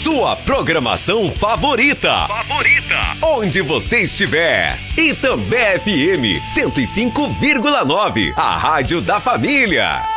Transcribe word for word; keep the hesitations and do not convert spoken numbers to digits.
sua programação favorita. Favorita. Onde você estiver. Itambé F M cento e cinco vírgula nove, a rádio da família.